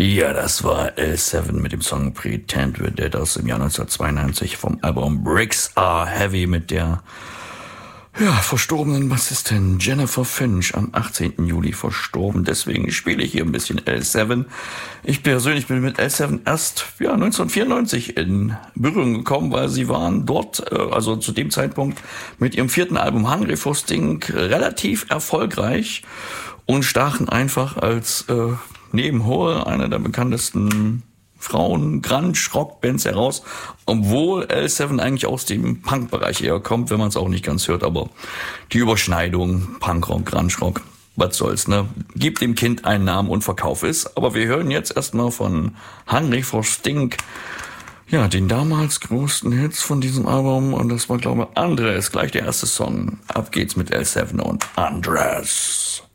Ja, das war L7 mit dem Song Pretend We're Dead aus dem Jahr 1992 vom Album Bricks Are Heavy mit der verstorbenen Bassistin Jennifer Finch am 18. Juli verstorben. Deswegen spiele ich hier ein bisschen L7. Ich persönlich bin mit L7 erst 1994 in Berührung gekommen, weil sie waren dort, also zu dem Zeitpunkt mit ihrem 4. Album Hungry for Stink relativ erfolgreich und stachen einfach als neben Hole, einer der bekanntesten Frauen-Grunge-Rock-Bands heraus, obwohl L7 eigentlich aus dem Punk-Bereich eher kommt, wenn man es auch nicht ganz hört, aber die Überschneidung, Punkrock, Grunge-Rock, was soll's, ne? Gib dem Kind einen Namen und verkauf es. Aber wir hören jetzt erstmal von Hungry for Stink, ja, den damals größten Hits von diesem Album, und das war, glaube ich, Andres, gleich der erste Song. Ab geht's mit L7 und Andres.